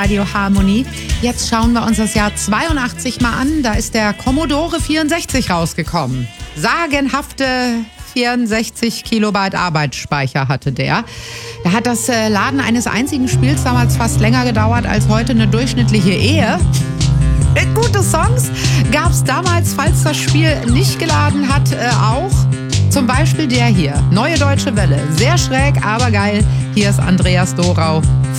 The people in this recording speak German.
Radio Harmonie. Jetzt schauen wir uns das Jahr 82 mal an. Da ist der Commodore 64 rausgekommen. Sagenhafte 64 Kilobyte Arbeitsspeicher hatte der. Da hat das Laden eines einzigen Spiels damals fast länger gedauert als heute eine durchschnittliche Ehe. Gute Songs gab es damals, falls das Spiel nicht geladen hat, auch. Zum Beispiel der hier, Neue Deutsche Welle. Sehr schräg, aber geil. Hier ist Andreas Dorau.